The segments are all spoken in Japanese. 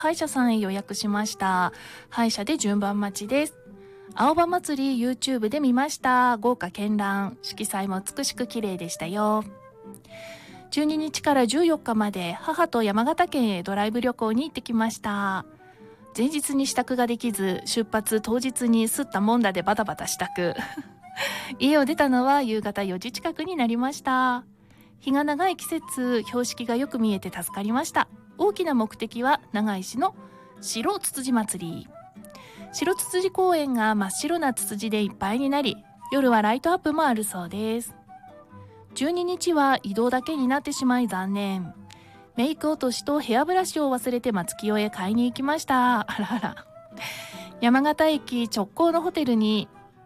歯医者さんへ予約しました。歯医者で順番待ちです。青葉祭り YouTube で見ました。豪華絢爛。色彩も美しく綺麗でしたよ。12日から14日まで母と山形県へドライブ旅行に行ってきました。前日に支度ができず、出発当日にすったもんだでバタバタ支度。家を出たのは夕方4時近くになりました。日が長い季節、標識がよく見えて助かりました。大きな目的は長井市の白つつじ祭り。白つつじ公園が真っ白なツツジでいっぱいになり、夜はライトアップもあるそうです。12日は移動だけになってしまい残念。メイク落としとヘアブラシを忘れて松清へ買いに行きました。あらあら。山形駅直行のホテルに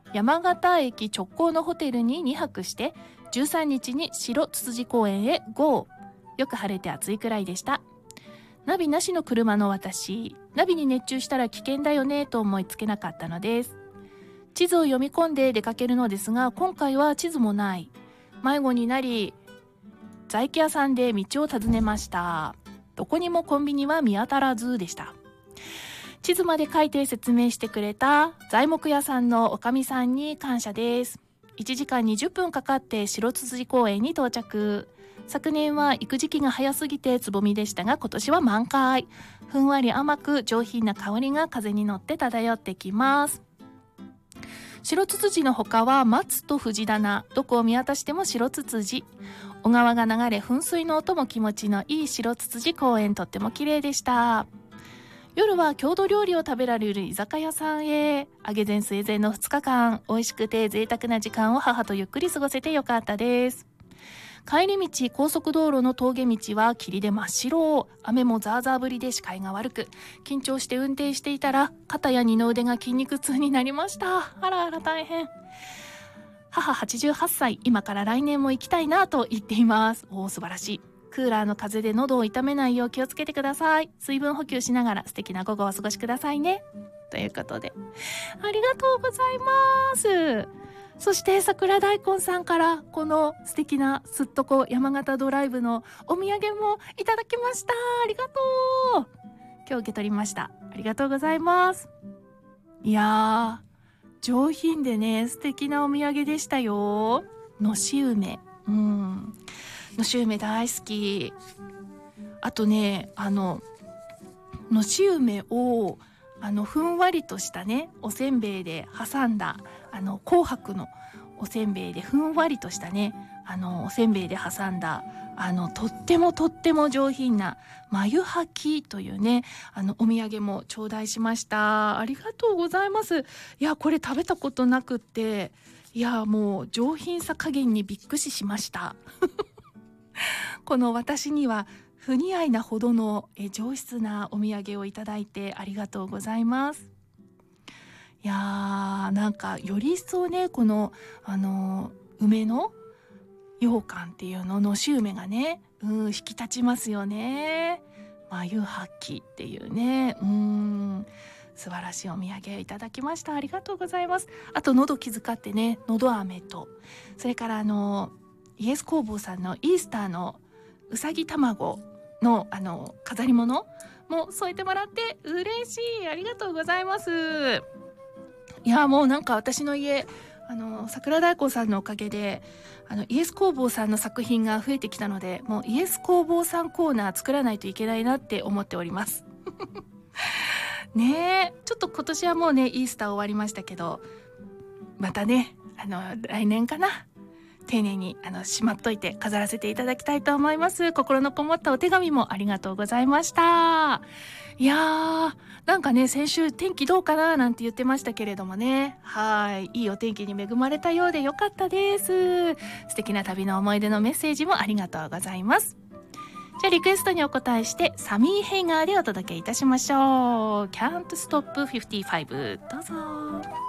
2泊して13日に白つつじ公園へ GO。 よく晴れて暑いくらいでした。ナビなしの車の私、ナビに熱中したら危険だよねと思いつけなかったのです。地図を読み込んで出かけるのですが、今回は地図もない。迷子になり、在家屋さんで道を尋ねました。どこにもコンビニは見当たらずでした。地図まで書いて説明してくれた材木屋さんのおかみさんに感謝です。1時間20分かかって白つつじ公園に到着。昨年は行く時期が早すぎてつぼみでしたが、今年は満開。ふんわり甘く上品な香りが風に乗って漂ってきます。白つつじの他は松と藤棚、どこを見渡しても白つつじ。小川が流れ、噴水の音も気持ちのいい白つつじ公園、とっても綺麗でした。夜は郷土料理を食べられる居酒屋さんへ。揚げ膳末膳の2日間、美味しくて贅沢な時間を母とゆっくり過ごせてよかったです。帰り道、高速道路の峠道は霧で真っ白。雨もザーザー降りで視界が悪く、緊張して運転していたら肩や二の腕が筋肉痛になりました。あらあら大変。母88歳、今から来年も行きたいなと言っています。素晴らしい。クーラーの風で喉を痛めないよう気をつけてください。水分補給しながら素敵な午後をお過ごしくださいね。ということで、ありがとうございます。そして桜大根さんからこの素敵なすっとこ山形ドライブのお土産もいただきました。ありがとう。今日受け取りました。ありがとうございます。いやー、上品でね、素敵なお土産でしたよ。のし梅。のし梅大好き。あとね、のし梅をふんわりとしたねおせんべいで挟んだ紅白のおせんべいでふんわりとしたねおせんべいで挟んだとっても上品な眉はきというねお土産も頂戴しました。ありがとうございます。いやこれ食べたことなくって、いやもう上品さ加減にびっくりしましたこの私には不似合いなほどの上質なお土産をいただいてありがとうございます。いやーなんかより一層ねこの梅の羊羹っていうのし梅がね引き立ちますよね。眉はきっていうね素晴らしいお土産いただきました。ありがとうございます。あと喉気遣ってねのど飴と、それからイエス工房さんのイースターのうさぎ卵の飾り物も添えてもらって嬉しい。ありがとうございます。いやもうなんか私の家桜大根さんのおかげでイエス工房さんの作品が増えてきたので、もうイエス工房さんコーナー作らないといけないなって思っておりますねえ、ちょっと今年はもうねイースター終わりましたけど、またね来年かな、丁寧にしまっといて飾らせていただきたいと思います。心のこもったお手紙もありがとうございました。いやーなんかね先週天気どうかななんて言ってましたけれどもね、いいお天気に恵まれたようでよかったです。素敵な旅の思い出のメッセージもありがとうございます。じゃあリクエストにお答えしてサミー・ヘイガーでお届けいたしましょう。 Can't Stop 55、 どうぞ。